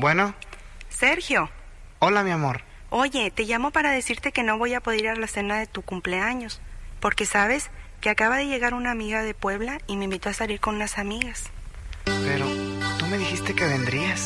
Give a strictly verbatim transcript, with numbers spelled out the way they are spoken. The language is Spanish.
Bueno. Sergio. Hola, mi amor. Oye, te llamo para decirte que no voy a poder ir a la cena de tu cumpleaños, porque sabes que acaba de llegar una amiga de Puebla y me invitó a salir con unas amigas. Pero tú me dijiste que vendrías.